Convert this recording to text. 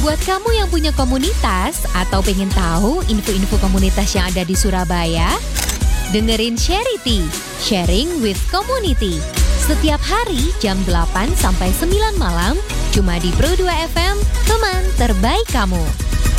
Buat kamu yang punya komunitas atau pengen tahu info-info komunitas yang ada di Surabaya, dengerin Charity, Sharing with Community. Setiap hari jam 8 sampai 9 malam, cuma di Pro 2 FM, teman terbaik kamu.